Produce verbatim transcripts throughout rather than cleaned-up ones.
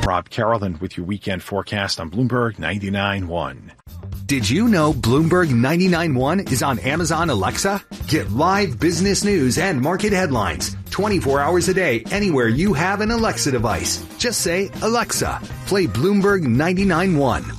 Rob Carolyn with your weekend forecast on Bloomberg ninety-nine point one. Did you know Bloomberg ninety-nine point one is on Amazon Alexa? Get live business news and market headlines twenty-four hours a day anywhere you have an Alexa device. Just say, Alexa, play Bloomberg ninety-nine point one.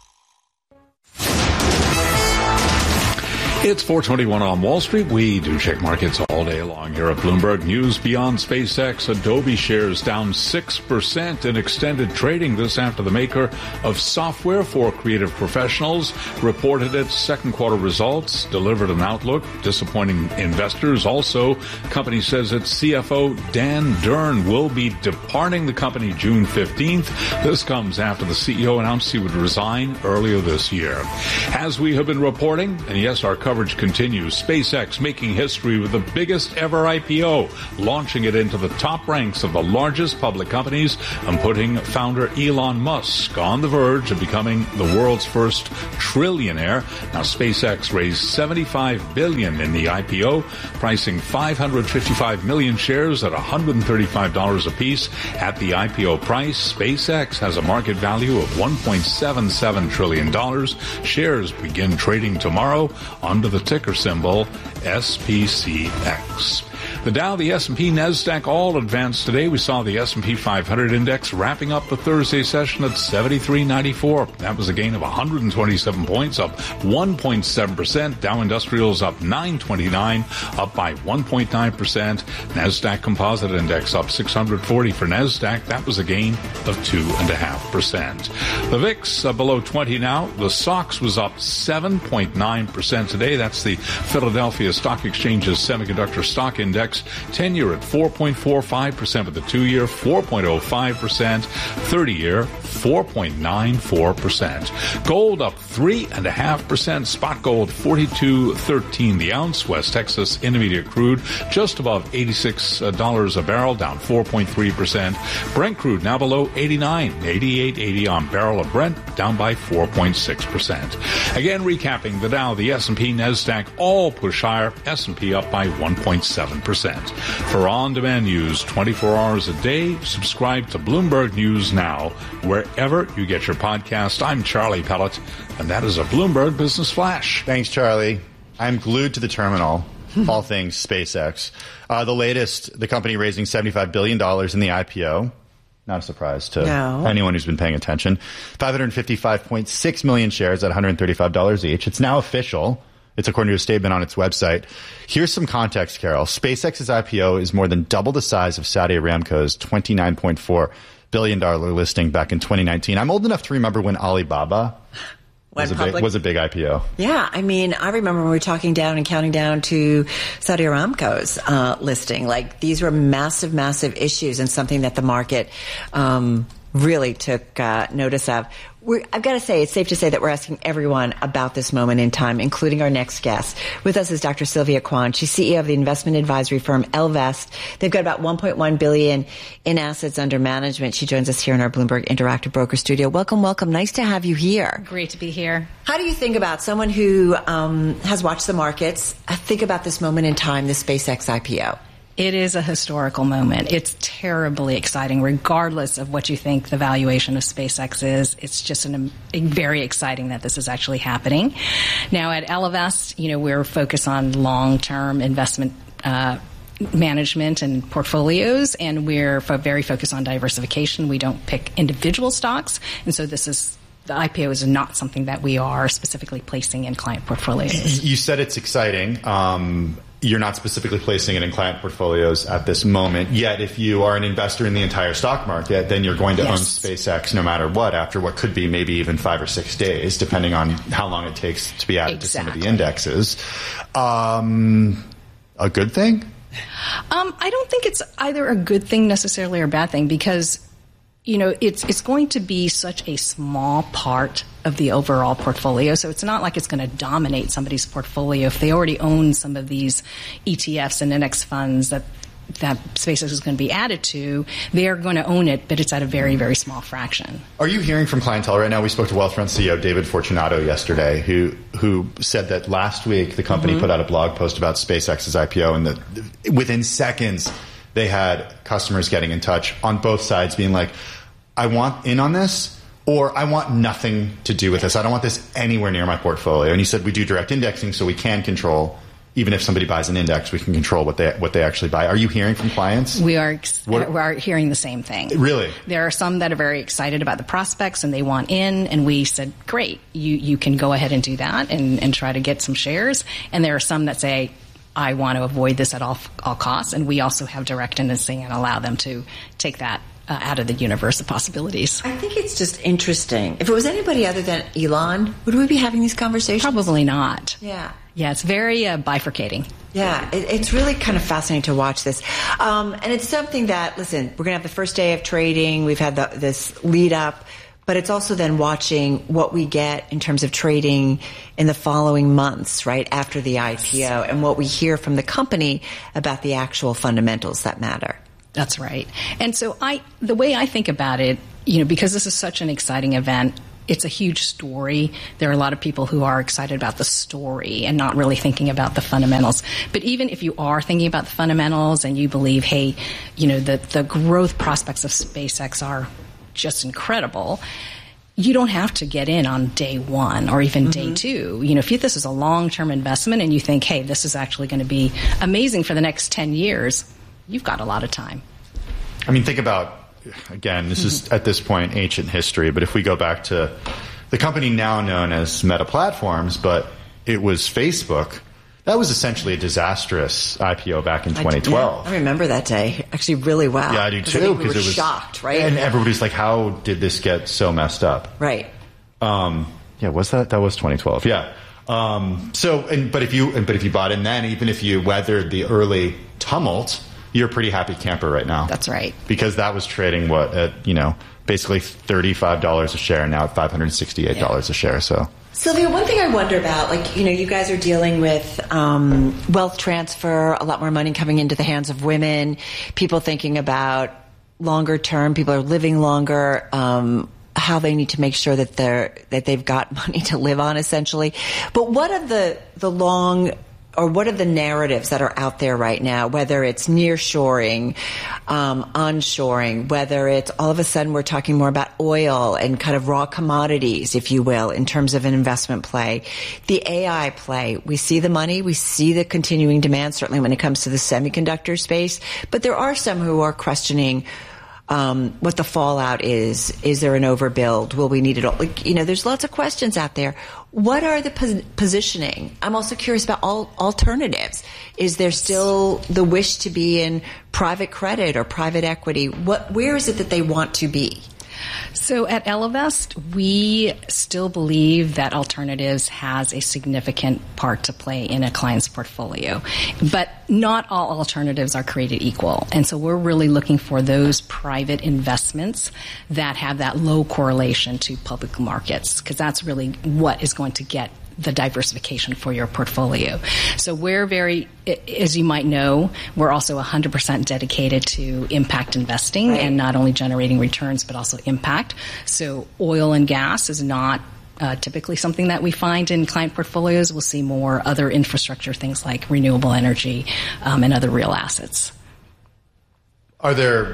It's four twenty-one on Wall Street. We do check markets all day long here at Bloomberg. News beyond SpaceX. Adobe shares down six percent in extended trading. This after the maker of software for creative professionals reported its second quarter results, delivered an outlook disappointing investors. Also, company says its C F O, Dan Durn, will be departing the company June fifteenth. This comes after the C E O announced he would resign earlier this year. As we have been reporting, and yes, our coverage continues, SpaceX making history with the biggest ever I P O, launching it into the top ranks of the largest public companies and putting founder Elon Musk on the verge of becoming the world's first trillionaire. Now, SpaceX raised seventy-five billion dollars in the I P O, pricing five hundred fifty-five million shares at one hundred thirty-five dollars apiece. At the I P O price, SpaceX has a market value of one point seven seven trillion dollars. Shares begin trading tomorrow under the ticker symbol S P C X. The Dow, the S and P, NASDAQ all advanced today. We saw the S and P five hundred index wrapping up the Thursday session at seventy-three ninety-four. That was a gain of one hundred twenty-seven points, up one point seven percent. Dow Industrials up nine twenty-nine, up by one point nine percent. NASDAQ Composite Index up six hundred forty for NASDAQ. That was a gain of two point five percent. The V I X uh, below twenty now. The S O X was up seven point nine percent today. That's the Philadelphia Stock Exchange's Semiconductor Stock Index. ten-year at four point four five percent, with the two-year four point oh five percent, thirty-year four point nine four percent. Gold up three point five percent, spot gold forty-two thirteen the ounce. West Texas Intermediate crude just above eighty-six dollars a barrel, down four point three percent. Brent crude now below eighty-nine, eighty-eight eighty on barrel of Brent, down by four point six percent. Again, recapping the Dow, the S and P, NASDAQ all push higher, S and P up by one point seven percent. For on-demand news twenty-four hours a day, subscribe to Bloomberg News Now, wherever you get your podcast. I'm Charlie Pellet, and that is a Bloomberg Business Flash. Thanks, Charlie. I'm glued to the terminal, all things SpaceX. Uh, the latest, the company raising seventy-five billion dollars in the I P O. Not a surprise to no. anyone who's been paying attention. five hundred fifty-five point six million shares at one hundred thirty-five dollars each. It's now official. It's according to a statement on its website. Here's some context, Carol. SpaceX's I P O is more than double the size of Saudi Aramco's twenty-nine point four billion dollars listing back in twenty nineteen. I'm old enough to remember when Alibaba was a, big, was a big I P O. Yeah, I mean, I remember when we were talking down and counting down to Saudi Aramco's uh, listing. Like, these were massive, massive issues and something that the market um, really took uh, notice of. We're, I've got to say, it's safe to say that we're asking everyone about this moment in time, including our next guest. With us is Doctor Sylvia Kwan. She's C E O of the investment advisory firm Ellevest. They've got about one point one billion dollars in assets under management. She joins us here in our Bloomberg Interactive Broker Studio. Welcome, welcome. Nice to have you here. Great to be here. How do you think about someone who um, has watched the markets, think about this moment in time, the SpaceX I P O? It is a historical moment. It's terribly exciting, regardless of what you think the valuation of SpaceX is. It's just an, a, very exciting that this is actually happening. Now, at Ellevest, you know, we're focused on long-term investment uh, management and portfolios, and we're fo- very focused on diversification. We don't pick individual stocks, and so this is the I P O is not something that we are specifically placing in client portfolios. You said it's exciting. Um, You're not specifically placing it in client portfolios at this moment. Yet, if you are an investor in the entire stock market, then you're going to yes. own SpaceX no matter what, after what could be maybe even five or six days, depending on how long it takes to be added exactly. to some of the indexes. Um, a good thing? Um, I don't think it's either a good thing necessarily or a bad thing, because you know, it's it's going to be such a small part of the overall portfolio. So it's not like it's going to dominate somebody's portfolio. If they already own some of these E T Fs and index funds that that SpaceX is going to be added to, they are going to own it, but it's at a very, very small fraction. Are you hearing from clientele right now? We spoke to Wealthfront C E O David Fortunato yesterday, who who said that last week the company mm-hmm. put out a blog post about SpaceX's I P O, and that within seconds they had customers getting in touch on both sides being like, I want in on this, or I want nothing to do with this. I don't want this anywhere near my portfolio. And you said we do direct indexing, so we can control. Even if somebody buys an index, we can control what they what they actually buy. Are you hearing from clients? We are what? we are hearing the same thing. Really? There are some that are very excited about the prospects and they want in, and we said, great, you, you can go ahead and do that and, and try to get some shares. And there are some that say, I want to avoid this at all all costs, and we also have direct indexing and allow them to take that uh, out of the universe of possibilities. I think it's just interesting. If it was anybody other than Elon, would we be having these conversations? Probably not. Yeah. Yeah, it's very uh, bifurcating. Yeah, it, it's really kind of fascinating to watch this. Um, and it's something that, listen, we're going to have the first day of trading. We've had the, this lead up. But it's also then watching what we get in terms of trading in the following months, right, after the I P O, and what we hear from the company about the actual fundamentals that matter. That's right. And so I, the way I think about it, you know, because this is such an exciting event, it's a huge story. There are a lot of people who are excited about the story and not really thinking about the fundamentals. But even if you are thinking about the fundamentals and you believe, hey, you know, the, the growth prospects of SpaceX are just incredible, you don't have to get in on day one or even mm-hmm. day two. You know, if you, this is a long-term investment and you think, hey, this is actually going to be amazing for the next ten years, you've got a lot of time. I mean, think about, again, this is at this point ancient history, but if we go back to the company now known as Meta Platforms, but it was Facebook, that was essentially a disastrous I P O back in twenty twelve. I, yeah, I remember that day actually really well. Yeah, I do too. Because we were it was shocked, right? And everybody's like, how did this get so messed up? Right. Um, yeah, was that? That was twenty twelve. Yeah. Um, so, and, but if you, but if you bought in then, even if you weathered the early tumult, you're a pretty happy camper right now. That's right. Because that was trading what at, you know, basically thirty-five dollars a share, and now at five hundred sixty-eight dollars yeah. a share. So, Sylvia, one thing I wonder about, like, you know, you guys are dealing with um, wealth transfer, a lot more money coming into the hands of women, people thinking about longer term, people are living longer, um, how they need to make sure that they're that they've got money to live on, essentially. But what are the the long or what are the narratives that are out there right now, whether it's nearshoring, um, onshoring, whether it's all of a sudden we're talking more about oil and kind of raw commodities, if you will, in terms of an investment play, the A I play. We see the money, we see the continuing demand, certainly when it comes to the semiconductor space, but there are some who are questioning Um, what the fallout is. Is there an overbuild? Will we need it all? Like, you know, there's lots of questions out there. What are the pos- positioning? I'm also curious about all alternatives. Is there still the wish to be in private credit or private equity? What, where is it that they want to be? So at Ellevest, we still believe that alternatives has a significant part to play in a client's portfolio. But not all alternatives are created equal. And so we're really looking for those private investments that have that low correlation to public markets, because that's really what is going to get the diversification for your portfolio. So we're very, as you might know, we're also one hundred percent dedicated to impact investing right. and not only generating returns, but also impact. So oil and gas is not uh, typically something that we find in client portfolios. We'll see more other infrastructure, things like renewable energy um, and other real assets. Are there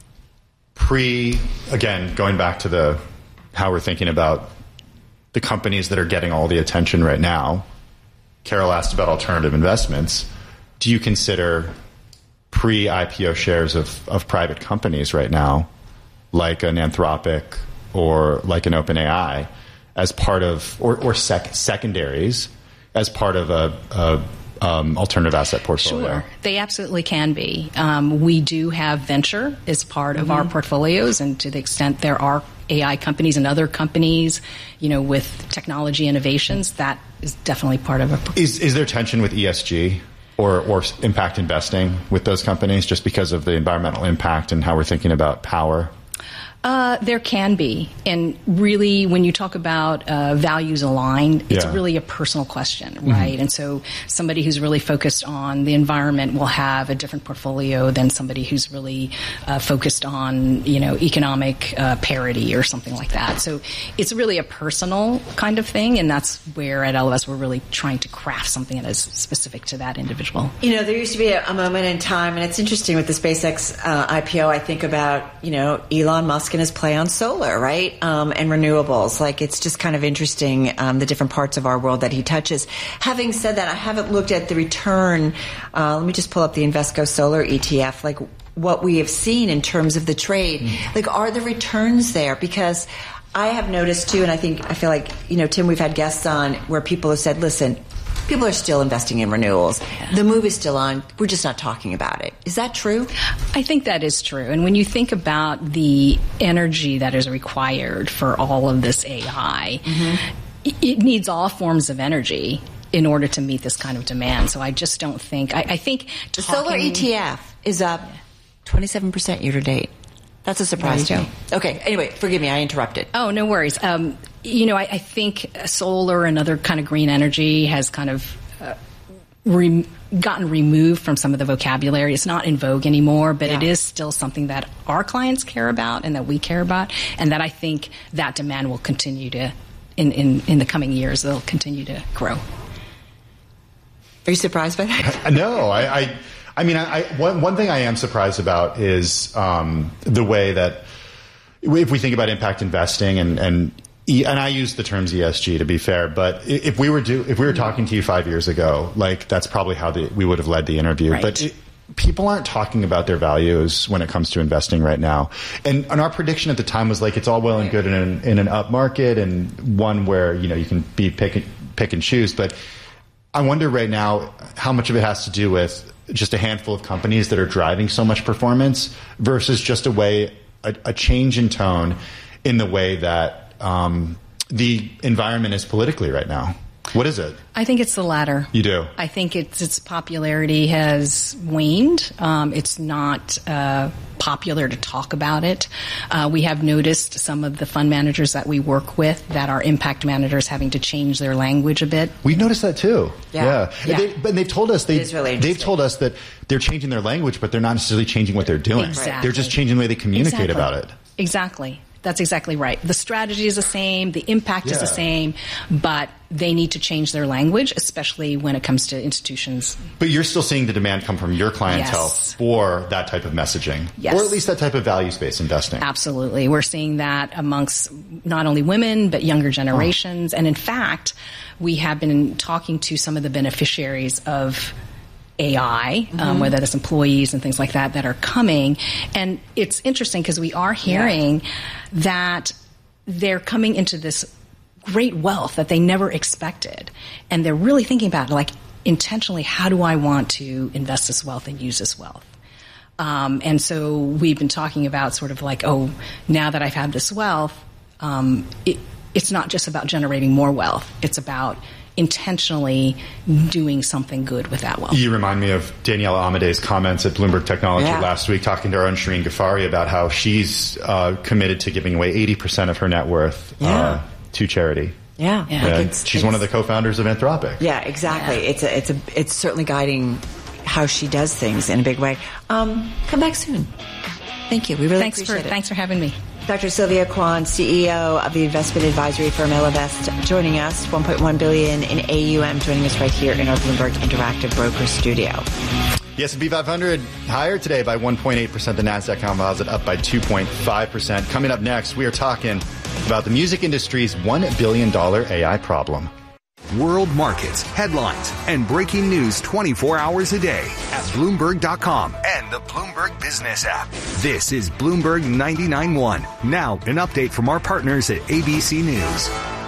pre, again, going back to the how we're thinking about the companies that are getting all the attention right now, Carol asked about alternative investments. Do you consider pre-I P O shares of, of private companies right now, like an Anthropic or like an OpenAI, as part of, or, or sec- secondaries, as part of a, a Um, alternative asset portfolio? Sure, they absolutely can be. Um, we do have venture as part of mm-hmm. our portfolios, and to the extent there are A I companies and other companies, you know, with technology innovations, that is definitely part of a. Is is there tension with E S G or or impact investing with those companies, just because of the environmental impact and how we're thinking about power? Uh, there can be. And really, when you talk about uh, values aligned, it's yeah. really a personal question, right? Mm-hmm. And so somebody who's really focused on the environment will have a different portfolio than somebody who's really uh, focused on, you know, economic uh, parity or something like that. So it's really a personal kind of thing, and that's where at Ellevest we're really trying to craft something that is specific to that individual. You know, there used to be a, a moment in time, and it's interesting with the SpaceX uh, I P O, I think about, you know, Elon Musk Musk and his play on solar, right? Um, and renewables. Like, it's just kind of interesting, um, the different parts of our world that he touches. Having said that, I haven't looked at the return. Uh, let me just pull up the Invesco Solar E T F, like what we have seen in terms of the trade. Mm. Like, are the returns there? Because I have noticed too, and I think, I feel like, you know, Tim, we've had guests on where people have said, listen, people are still investing in renewals. The move is still on. We're just not talking about it. Is that true? I think that is true. And when you think about the energy that is required for all of this A I, mm-hmm. it needs all forms of energy in order to meet this kind of demand. So I just don't think, I, I think the talking, solar E T F is up twenty-seven percent year to date. That's a surprise to me. Okay. Anyway, forgive me. I interrupted. Oh, no worries. Um, you know, I, I think solar and other kind of green energy has kind of uh, re- gotten removed from some of the vocabulary. It's not in vogue anymore, but yeah. it is still something that our clients care about and that we care about, and that I think that demand will continue to, in, in, in the coming years, it'll continue to grow. Are you surprised by that? No, I... I I mean, I, I, one, one thing I am surprised about is um, the way that if we think about impact investing and and e, and I use the terms E S G to be fair, but if we were do if we were talking to you five years ago, like that's probably how the, we would have led the interview. Right. But it, people aren't talking about their values when it comes to investing right now. And, and our prediction at the time was like it's all well and good in an, in an up market and one where you know you can be pick pick and choose, but I wonder right now how much of it has to do with just a handful of companies that are driving so much performance versus just a way, a, a change in tone in the way that um, the environment is politically right now. What is it? I think it's the latter. You do? I think it's its popularity has waned. Um, it's not uh, popular to talk about it. Uh, we have noticed some of the fund managers that we work with that are impact managers having to change their language a bit. We've noticed that too. Yeah. yeah. yeah. They, but they've told us they, really they've told us that they're changing their language, but they're not necessarily changing what they're doing. Exactly. They're just changing the way they communicate exactly. about it. Exactly. That's exactly right. The strategy is the same, the impact yeah. is the same, but they need to change their language, especially when it comes to institutions. But you're still seeing the demand come from your clientele yes. for that type of messaging, yes. or at least that type of values-based investing. Absolutely. We're seeing that amongst not only women, but younger generations. Oh. And in fact, we have been talking to some of the beneficiaries of A I, mm-hmm. um, whether that's employees and things like that, that are coming. And it's interesting because we are hearing yeah. that they're coming into this great wealth that they never expected. And they're really thinking about it, like, intentionally, how do I want to invest this wealth and use this wealth? Um, and so we've been talking about sort of like, oh, now that I've had this wealth, um, it, it's not just about generating more wealth. It's about intentionally doing something good with that wealth. You remind me of Danielle Amade's comments at Bloomberg Technology yeah. last week, talking to our own Shireen Ghaffari about how she's uh, committed to giving away eighty percent of her net worth yeah. uh, to charity. Yeah, yeah. Like it's, she's it's, one of the co-founders of Anthropic. Yeah, exactly. Yeah. It's a, it's a, it's certainly guiding how she does things in a big way. Um, come back soon. Thank you. We really thanks appreciate for, it. Thanks for having me. Doctor Sylvia Kwan, C E O of the investment advisory firm Ellevest, joining us, one point one billion dollars in A U M, joining us right here in our Bloomberg Interactive Broker Studio. The S and P five hundred higher today by one point eight percent. The NASDAQ Composite up by two point five percent. Coming up next, we are talking about the music industry's one billion dollars A I problem. World markets, headlines, and breaking news twenty-four hours a day at Bloomberg dot com and the Bloomberg Business app. This is Bloomberg ninety-nine point one. Now, an update from our partners at A B C News.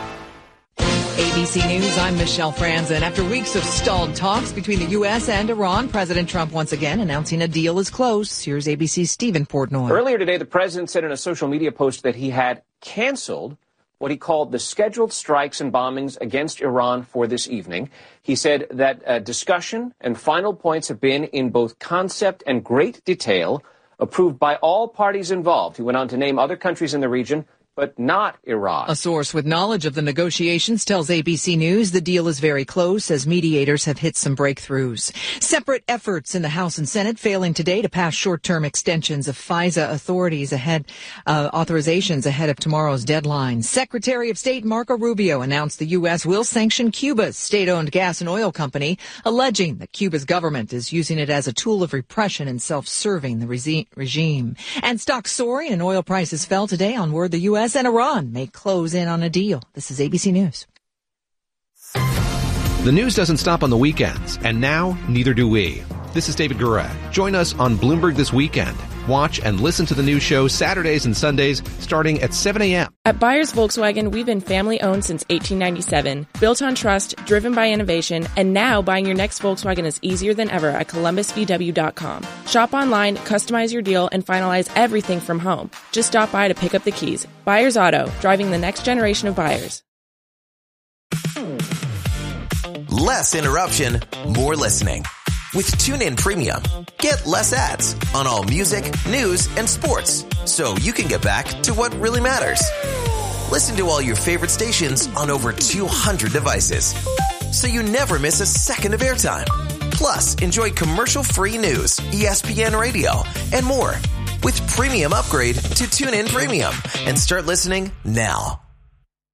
A B C News, I'm Michelle Franzen. After weeks of stalled talks between the U S and Iran, President Trump once again announcing a deal is close. Here's A B C's Stephen Portnoy. Earlier today, the president said in a social media post that he had canceled what he called the scheduled strikes and bombings against Iran for this evening. He said that uh, discussion and final points have been in both concept and great detail approved by all parties involved. He went on to name other countries in the region but not Iran. A source with knowledge of the negotiations tells A B C News the deal is very close as mediators have hit some breakthroughs. Separate efforts in the House and Senate failing today to pass short-term extensions of FISA authorities ahead, uh, authorizations ahead of tomorrow's deadline. Secretary of State Marco Rubio announced the U S will sanction Cuba's state-owned gas and oil company, alleging that Cuba's government is using it as a tool of repression and self-serving the resi- regime. And stocks soaring and oil prices fell today on word the U S and Iran may close in on a deal. This is A B C News. The news doesn't stop on the weekends, and now neither do we. This is David Gura. Join us on Bloomberg This Weekend. Watch and listen to the news show Saturdays and Sundays starting at seven a.m. At Byers Volkswagen, we've been family-owned since eighteen ninety-seven, built on trust, driven by innovation, and now buying your next Volkswagen is easier than ever at columbus v w dot com. Shop online, customize your deal, and finalize everything from home. Just stop by to pick up the keys. Byers Auto, driving the next generation of buyers. Less interruption, more listening. With TuneIn Premium, get less ads on all music, news, and sports, so you can get back to what really matters. Listen to all your favorite stations on over two hundred devices, so you never miss a second of airtime. Plus, enjoy commercial-free news, E S P N Radio, and more. With Premium, upgrade to TuneIn Premium and start listening now.